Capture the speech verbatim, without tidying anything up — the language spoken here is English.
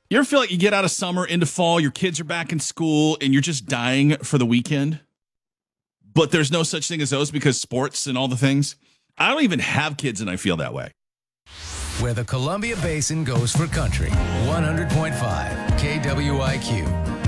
You ever feel like you get out of summer into fall, your kids are back in school, and you're just dying for the weekend? But there's no such thing as those because sports and all the things. I don't even have kids, and I feel that way. Where the Columbia Basin goes for country. one hundred point five K W I Q.